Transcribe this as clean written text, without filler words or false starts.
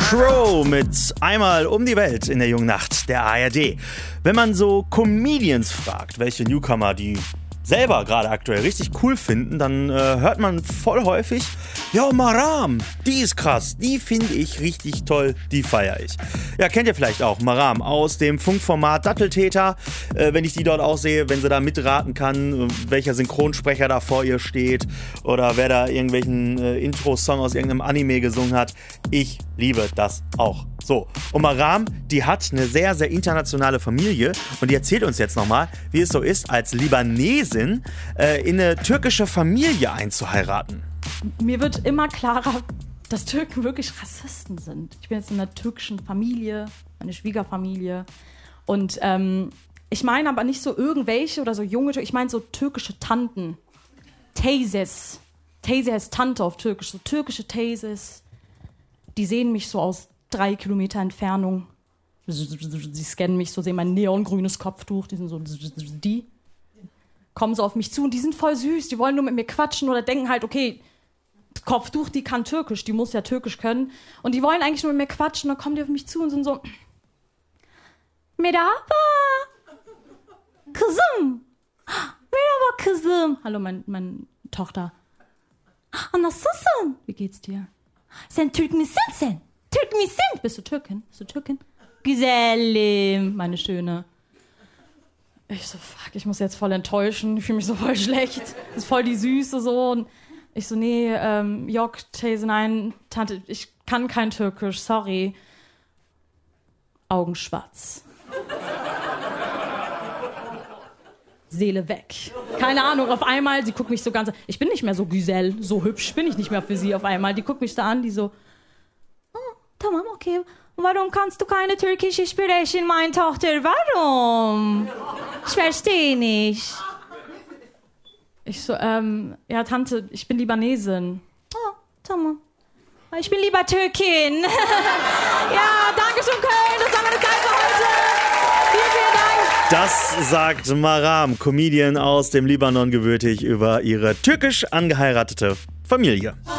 Crow mit Einmal um die Welt in der jungen Nacht der ARD. Wenn man so Comedians fragt, welche Newcomer die selber gerade aktuell richtig cool finden, dann hört man voll häufig, ja, Maram, die ist krass, die finde ich richtig toll, die feiere ich. Ja, kennt ihr vielleicht auch Maram aus dem Funkformat Datteltäter, wenn ich die dort auch sehe, wenn sie da mitraten kann, welcher Synchronsprecher da vor ihr steht oder wer da irgendwelchen Intro-Song aus irgendeinem Anime gesungen hat. Ich liebe das auch. So, und Maram, die hat eine sehr, sehr internationale Familie und die erzählt uns jetzt nochmal, wie es so ist, als Libanesin in eine türkische Familie einzuheiraten. Mir wird immer klarer, dass Türken wirklich Rassisten sind. Ich bin jetzt in einer türkischen Familie, meine Schwiegerfamilie. Und ich meine aber nicht so irgendwelche oder so junge Türken, ich meine so türkische Tanten. Teyzes. Teyze heißt Tante auf Türkisch. So türkische Teyzes. Die sehen mich so aus 3 Kilometer Entfernung. Sie scannen mich so, sehen mein neongrünes Kopftuch. Die sind so, die kommen so auf mich zu und die sind voll süß. Die wollen nur mit mir quatschen oder denken halt, okay, Kopftuch, die kann Türkisch, die muss ja Türkisch können. Und die wollen eigentlich nur mit mir quatschen. Dann kommen die auf mich zu und sind so, Merhaba, kızım. Merhaba, kızım. Hallo, meine Tochter. Nasılsın? Wie geht's dir? Sen Türk misin sen? Türk misin? Bist du Türkin? Bist du Türkin? Güzelim, meine Schöne. Ich so, fuck, ich muss jetzt voll enttäuschen. Ich fühle mich so voll schlecht. Das ist voll die Süße so. Und ich so, nee, Yok, Teyze, nein, Tante, ich kann kein Türkisch, sorry. Augen schwarz. Seele weg. Keine Ahnung, auf einmal, sie guckt mich so ganz... Ich bin nicht mehr so Güzel, so hübsch bin ich nicht mehr für sie auf einmal. Die guckt mich da an, die so... Oh, tamam, okay. Warum kannst du keine Türkische sprechen, meine Tochter? Warum? Ich verstehe nicht. Ich so, ja, Tante, ich bin Libanesin. Oh, tamam. Ich bin lieber Türkin. Ja, danke schön, Köln. Das war meine Zeit für heute. Vielen Dank. Das sagt Maram, Comedian aus dem Libanon, gebürtig, über ihre türkisch angeheiratete Familie.